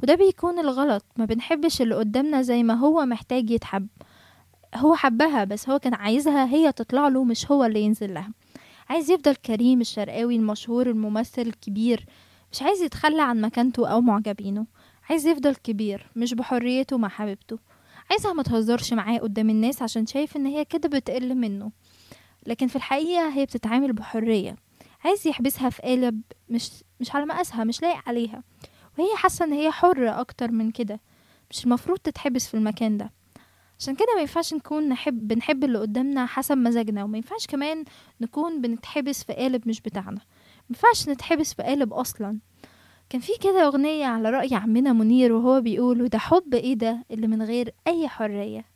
وده بيكون الغلط. ما بنحبش اللي قدامنا زي ما هو محتاج يتحب. هو حبها بس هو كان عايزها هي تطلع له، مش هو اللي ينزل لها. عايز يفضل كريم الشرقاوي المشهور الممثل الكبير، مش عايز يتخلى عن مكانته أو معجبينه. عايز يفضل كبير مش بحريته مع حبيبته. عايزها ما تهزرش معاه قدام الناس عشان شايف ان هي كده بتقل منه، لكن في الحقيقة هي بتتعامل بحرية. عايز يحبسها في قالب مش على مقاسها، مش لايق عليها، وهي حاسة ان هي حرة اكتر من كده. مش المفروض تتحبس في المكان ده. عشان كده ما ينفعش نكون بنحب اللي قدامنا حسب مزاجنا، وما ينفعش كمان نكون بنتحبس في قالب مش بتاعنا. ما ينفعش نتحبس في قالب اصلا. كان في كده اغنية على رأي عمنا منير وهو بيقول: وده حب ايه ده اللي من غير اي حرية.